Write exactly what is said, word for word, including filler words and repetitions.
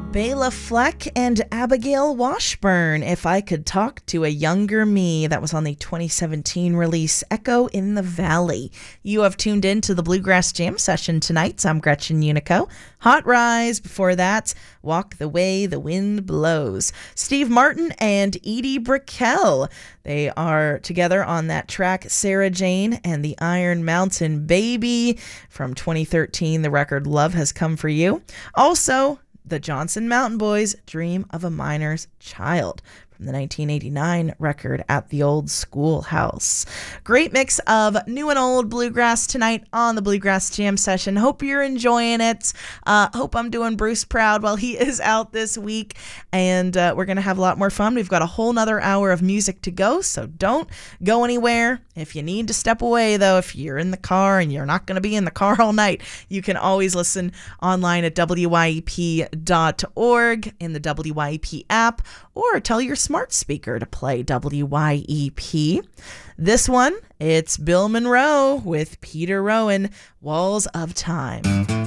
Bela Fleck and Abigail Washburn, If I Could Talk to a Younger Me. That was on the twenty seventeen release, Echo in the Valley. You have tuned in to the Bluegrass Jam Session tonight. I'm Gretchen Unico. Hot Rise. Before that, Walk the Way the Wind Blows. Steve Martin and Edie Brickell. They are together on that track, Sarah Jane and the Iron Mountain Baby. From twenty thirteen, the record Love Has Come For You. Also, the Johnson Mountain Boys, Dream of a Miner's Child, from the nineteen eighty-nine record At the Old Schoolhouse. Great mix of new and old bluegrass tonight on the Bluegrass Jam Session. Hope you're enjoying it. Uh, hope I'm doing Bruce proud while he is out this week. And uh, we're going to have a lot more fun. We've got a whole nother hour of music to go, so don't go anywhere. If you need to step away, though, if you're in the car and you're not going to be in the car all night, you can always listen online at W Y E P dot org in the W Y E P app, or tell your smart speaker to play W Y E P. This one, it's Bill Monroe with Peter Rowan, Walls of Time.